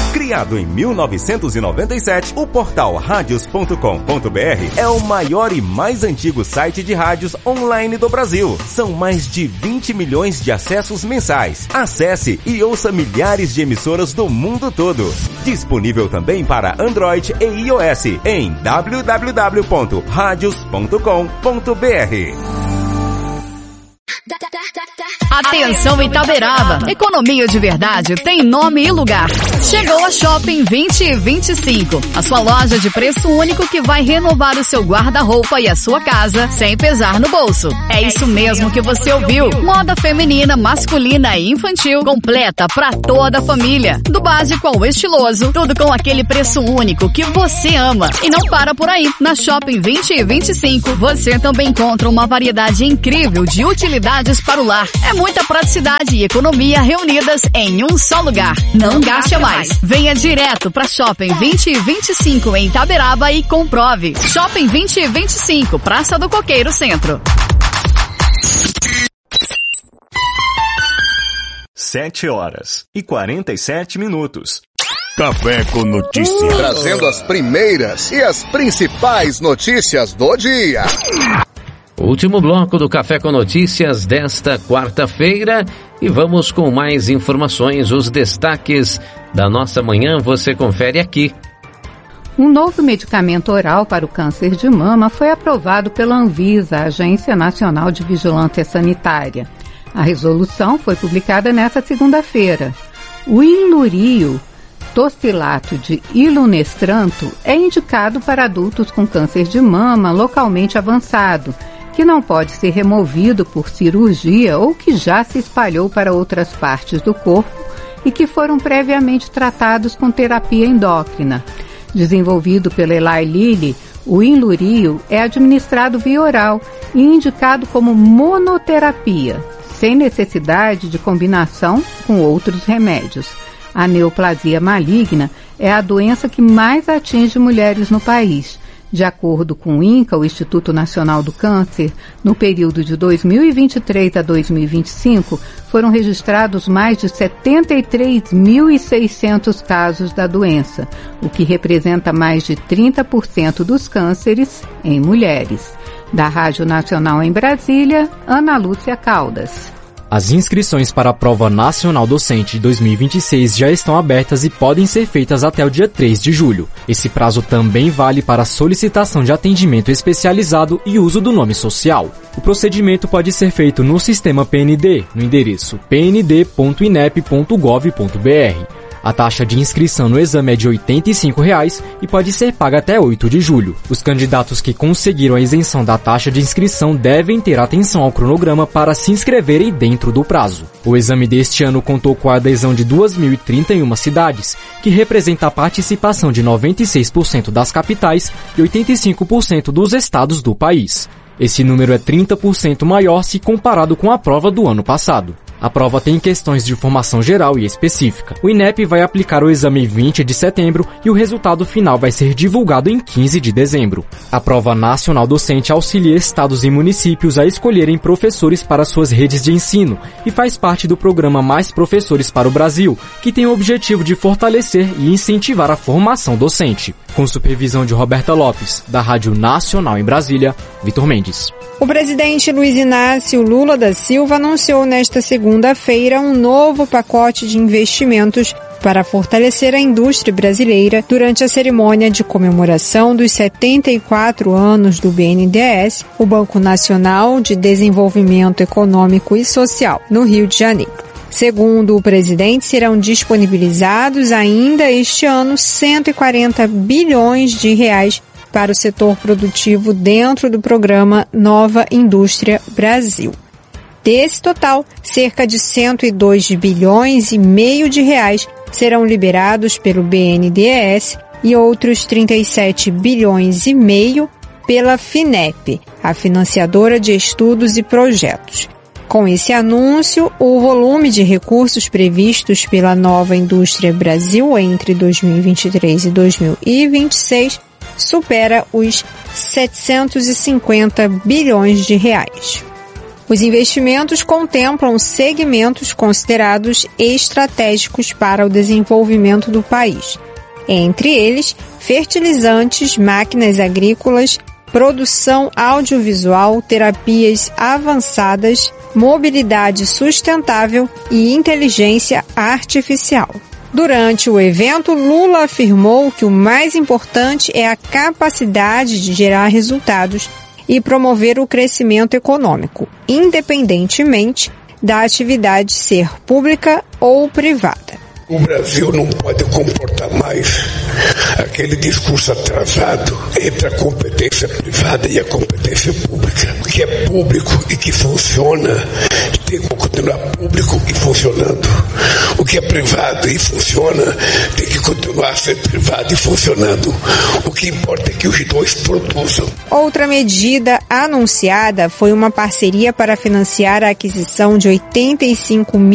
Criado em 1997, o portal radios.com.br é o maior e mais antigo site de rádios online do Brasil. São mais de 20 milhões de acessos mensais. Acesse e ouça milhares de emissoras do mundo todo. Disponível também para Android e iOS em www.radios.com.br. Atenção Itaberaba, economia de verdade tem nome e lugar. Chegou a Shopping 2025, a sua loja de preço único que vai renovar o seu guarda-roupa e a sua casa sem pesar no bolso. É isso mesmo que você ouviu. Moda feminina, masculina e infantil, completa pra toda a família. Do básico ao estiloso, tudo com aquele preço único que você ama. E não para por aí. Na Shopping 2025, você também encontra uma variedade incrível de utilidades para o lar. É muita praticidade e economia reunidas em um só lugar. Não gaste mais. Venha direto para Shopping 2025 em Itaberaba e comprove. Shopping 2025, Praça do Coqueiro Centro. 7h47. Café com Notícias. Trazendo as primeiras e as principais notícias do dia. Último bloco do Café com Notícias desta quarta-feira e vamos com mais informações, os destaques da nossa manhã, você confere aqui. Um novo medicamento oral para o câncer de mama foi aprovado pela Anvisa, a Agência Nacional de Vigilância Sanitária. A resolução foi publicada nesta segunda-feira. O Ilurio tocilato de ilunestranto é indicado para adultos com câncer de mama localmente avançado, que não pode ser removido por cirurgia ou que já se espalhou para outras partes do corpo e que foram previamente tratados com terapia endócrina. Desenvolvido pela Eli Lilly, o Ilurio é administrado via oral e indicado como monoterapia, sem necessidade de combinação com outros remédios. A neoplasia maligna é a doença que mais atinge mulheres no país. De acordo com o INCA, o Instituto Nacional do Câncer, no período de 2023 a 2025, foram registrados mais de 73.600 casos da doença, o que representa mais de 30% dos cânceres em mulheres. Da Rádio Nacional em Brasília, Ana Lúcia Caldas. As inscrições para a Prova Nacional Docente de 2026 já estão abertas e podem ser feitas até o dia 3 de julho. Esse prazo também vale para a solicitação de atendimento especializado e uso do nome social. O procedimento pode ser feito no sistema PND, no endereço pnd.inep.gov.br. A taxa de inscrição no exame é de R$ 85,00 e pode ser paga até 8 de julho. Os candidatos que conseguiram a isenção da taxa de inscrição devem ter atenção ao cronograma para se inscreverem dentro do prazo. O exame deste ano contou com a adesão de 2.031 cidades, que representa a participação de 96% das capitais e 85% dos estados do país. Esse número é 30% maior se comparado com a prova do ano passado. A prova tem questões de formação geral e específica. O INEP vai aplicar o exame em 20 de setembro e o resultado final vai ser divulgado em 15 de dezembro. A Prova Nacional Docente auxilia estados e municípios a escolherem professores para suas redes de ensino e faz parte do programa Mais Professores para o Brasil, que tem o objetivo de fortalecer e incentivar a formação docente. Com supervisão de Roberta Lopes, da Rádio Nacional em Brasília, Vitor Mendes. O presidente Luiz Inácio Lula da Silva anunciou nesta segunda-feira um novo pacote de investimentos para fortalecer a indústria brasileira durante a cerimônia de comemoração dos 74 anos do BNDES, o Banco Nacional de Desenvolvimento Econômico e Social, no Rio de Janeiro. Segundo o presidente, serão disponibilizados ainda este ano 140 bilhões de reais para o setor produtivo dentro do programa Nova Indústria Brasil. Desse total, cerca de 102 bilhões e meio de reais serão liberados pelo BNDES e outros 37 bilhões e meio pela FINEP, a financiadora de estudos e projetos. Com esse anúncio, o volume de recursos previstos pela Nova Indústria Brasil entre 2023 e 2026 supera os 750 bilhões de reais. Os investimentos contemplam segmentos considerados estratégicos para o desenvolvimento do país, entre eles fertilizantes, máquinas agrícolas, produção audiovisual, terapias avançadas, mobilidade sustentável e inteligência artificial. Durante o evento, Lula afirmou que o mais importante é a capacidade de gerar resultados e promover o crescimento econômico, independentemente da atividade ser pública ou privada. O Brasil não pode comportar mais aquele discurso atrasado entre a competência privada e a competência pública. O que é público e que funciona tem que continuar público e funcionando. O que é privado e funciona tem que continuar a ser privado e funcionando. O que importa é que os dois produzam. Outra medida anunciada foi uma parceria para financiar a aquisição de 85 mil